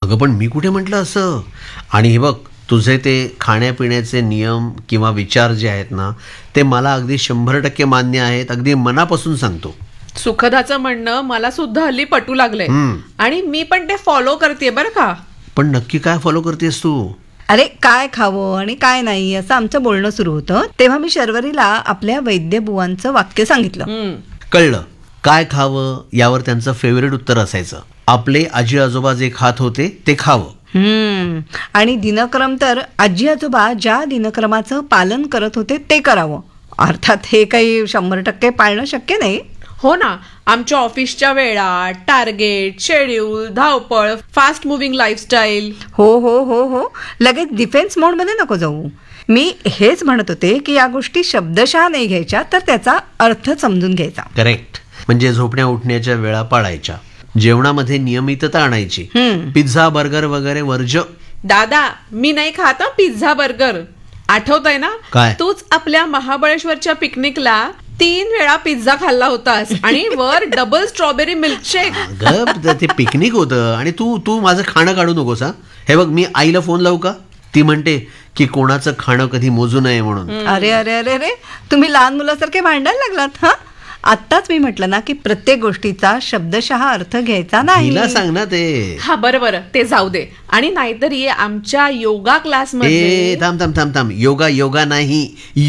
अगं पण मी कुठे म्हटलं असं. आणि हे बघ, तुझे ते खाण्यापिण्याचे नियम किंवा विचार जे आहेत ना, ते मला अगदी 100% मान्य आहेत. अगदी मनापासून सांगतो. सुखदाचं म्हणणं मला सुद्धा हल्ली पटू लागलंय आणि मी पण ते फॉलो करते बरं का. पण नक्की काय फॉलो करतेस तू? अरे काय खावं आणि काय नाही असं आमचं बोलणं सुरू होतं, तेव्हा मी शर्वरीला आपल्या वैद्यबुवांचं वाक्य सांगितलं. कळलं. काय खावं यावर त्यांचं फेवरेट उत्तर असायचं, आपले आजी आजोबा जे खात होते ते खावं. आणि दिनक्रम तर आजी आजोबा ज्या दिनक्रमाचं पालन करत होते ते करावं. अर्थात हे काही 100% पाळणं शक्य नाही. हो ना, आमच्या ऑफिसच्या वेळा, टार्गेट, शेड्यूल, धावपळ, फास्ट मुव्हिंग लाईफस्टाईल. हो हो हो हो लगेच डिफेन्स मोडमध्ये नको जाऊ. मी हेच म्हणत होते की या गोष्टी शब्दशः नाही घ्यायच्या, तर त्याचा अर्थ समजून घ्यायचा. करेक्ट. म्हणजे झोपण्या उठण्याच्या वेळा पाळायच्या, जेवणामध्ये नियमितता आणायची, पिझ्झा बर्गर वगैरे वर्ज्य. दादा, मी नाही खात पिझ्झा बर्गर. आठवतंय ना, काय? तूच आपल्या महाबळेश्वरच्या पिकनिकला 3 वेळा पिझ्झा खाल्ला होतास आणि वर डबल स्ट्रॉबेरी मिल्कशेक. ते पिकनिक होतं आणि तू माझं खाणं काढू नकोस हा. हे बघ, मी आईला फोन लावू का? ती म्हणते की कोणाचं खाणं कधी मोजू नये म्हणून. अरे अरे अरे अरे तुम्ही लहान मुलासारखे भांडायला लागलात. हा, आत्ताच मी म्हटलं ना की प्रत्येक गोष्टीचा शब्दशः अर्थ घ्यायचा नाही. तिला सांग ना ते. हा बरं ते जाऊ दे. आणि नाहीतरी आमच्या योगा क्लासमध्ये थांब. योगा नाही,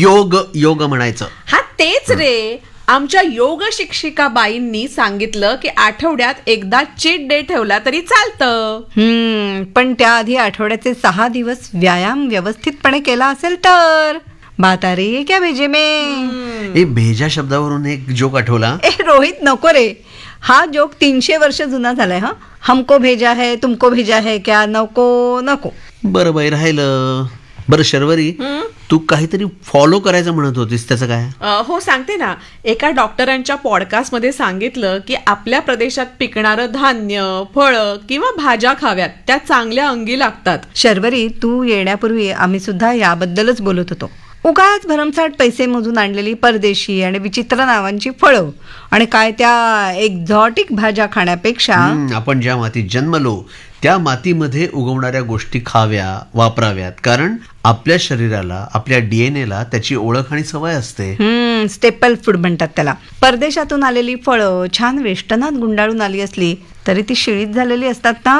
योग म्हणायचं. हा तेच रे. आमच्या योग शिक्षिका बाईंनी सांगितलं की आठवड्यात एकदा चीट डे ठेवला तरी चालतं. पण त्याआधी आठवड्याचे 6 दिवस व्यायाम व्यवस्थितपणे केला असेल तर. बात आ रही है क्या भेजे में? भेजा शब्दावरून एक जोक आठवला. रोहित नको रे, हा जोक 300 वर्ष जुना झालाय. हा, हमको भेजा है तुमको भेजा है क्या? नको. बरं बाई, राहिलं. बरं शर्वरी, तू काहीतरी फॉलो करायचं म्हणत होतीस, त्याचं काय? हो सांगते ना. एका डॉक्टरांच्या पॉडकास्टमध्ये सांगितलं की आपल्या प्रदेशात पिकणारं धान्य, फळं किंवा भाज्या खाव्यात, त्या चांगल्या अंगी लागतात. शर्वरी, तू येण्यापूर्वी आम्ही सुद्धा याबद्दलच बोलत होतो. उगाच भरमसाठ पैसे मोजून आणलेली परदेशी आणि विचित्र नावांची फळं आणि काय त्या एक्झॉटिक भाज्या खाण्यापेक्षा आपण ज्या मातीत जन्मलो त्या मातीमध्ये उगवणाऱ्या गोष्टी खाव्या, वापराव्यात. कारण आपल्या शरीराला, आपल्या DNA ला त्याची ओळख आणि सवय असते. स्टेपल फूड म्हणतात त्याला. परदेशातून आलेली फळं छान वेष्टनात गुंडाळून आली असली तरी ती शिळीत झालेली असतात ना.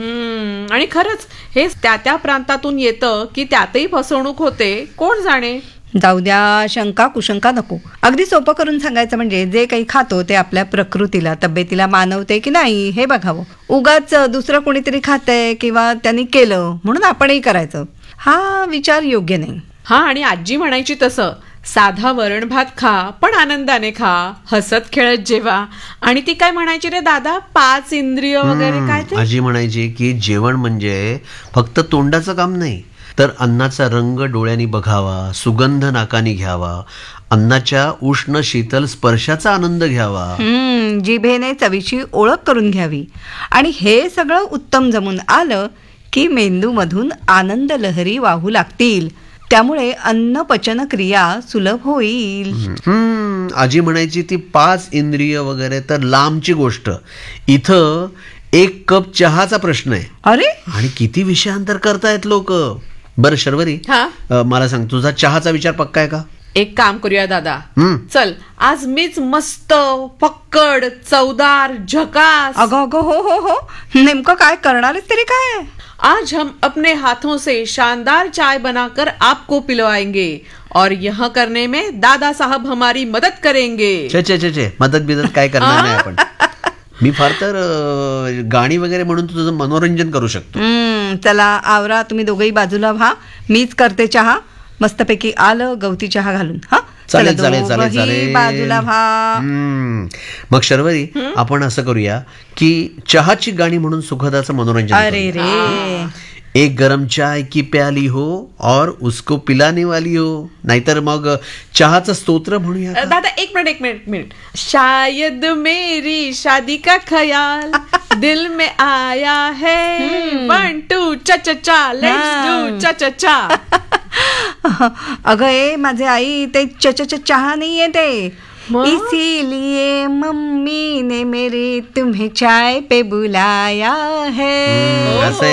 आणि खरंच हे त्या प्रांतातून येतं की त्यातही फसवणूक होते, कोण जाणे. जाऊ द्या, शंका कुशंका नको. अगदी सोपं करून सांगायचं म्हणजे जे काही खातो ते आपल्या प्रकृतीला, तब्येतीला मानवते की नाही हे बघावं. उगाच दुसरं कोणीतरी खातंय किंवा त्यांनी केलं म्हणून आपणही करायचं, हा विचार योग्य नाही. हा, आणि आजी म्हणायची तसं, साधा वरण भात खा पण आनंदाने खा, हसत खेळत जेवा. आणि ती काय म्हणायची रे दादा, 5 इंद्रिय वगैरे काय ते? आजी म्हणायची की जेवण म्हणजे फक्त तोंडाचं काम नाही, तर अन्नाचा रंग डोळ्यांनी बघावा, सुगंध नाकानी घ्यावा, अन्नाच्या उष्ण शीतल स्पर्शाचा आनंद घ्यावा, जिभेने चवीची ओळख करून घ्यावी. आणि हे सगळं उत्तम जमून आलं की मेंदूमधून आनंद लहरी वाहू लागतील. त्यामुळे अन्न पचन क्रिया सुलभ होईल. आजी म्हणायची ती 5 इंद्रिय वगैरे तर लांबची गोष्ट. इथं 1 कप चहाचा प्रश्न आहे. अरे, आणि किती विषयांतर करतायत लोक. बरं शर्वरी, मला सांग, तुझा चहाचा विचार पक्का आहे का? एक काम करूया दादा, चल आज मीच मस्त फक्कड चवदार झकास. अगं हो, नेमकं काय करणार तरी काय? आज हम अपने हाथों से शानदार चाय बनाकर आपको पिलवाएंगे और यह करने में दादा साहब हमारी मदद करेंगे. चे मदत बिदत काय करणार नाही आपण. मी फार तर गाणी वगैरे म्हणून तुझं मनोरंजन करू शकतो. चला आवरा, तुम्ही दोघेही बाजूला व्हा, मीच करते चहा. मस्तपैकी आलं गवती चहा घालून. हा, चालेल बाजूला व्हा. मग शर्वरी, आपण असं करूया की चहाची गाणी म्हणून सुखदाचं मनोरंजन. अरे रे, एक गरम चाय की प्याली हो और उसको पिलाने वाली हो. नाहीतर मग चहाचं स्तोत्र म्हणूया. दादा एक मिनिट. शायद मेरी शादी का ख्याल दिल में आया है. 1 2 चा लेट्स डू चा. अगं ए माझे आई, ते चहा नाही आहे ते. इसीलिए मम्मी ने मेरे तुम्हें चाय पे बुलाया है.